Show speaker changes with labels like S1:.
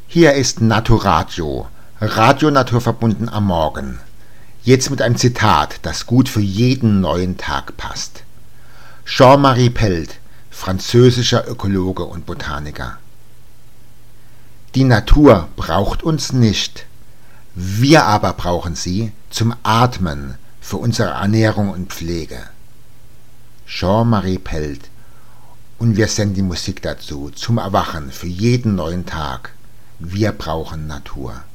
S1: Hier ist Naturatio, Radio naturverbunden am Morgen. Jetzt mit einem Zitat, das gut für jeden neuen Tag passt. Jean-Marie Pelt, französischer Ökologe und Botaniker. Die Natur braucht uns nicht. Wir aber brauchen sie zum Atmen, für unsere Ernährung und Pflege. Jean-Marie Pelt. Und wir senden die Musik dazu, zum Erwachen, für jeden neuen Tag. Wir brauchen Natur.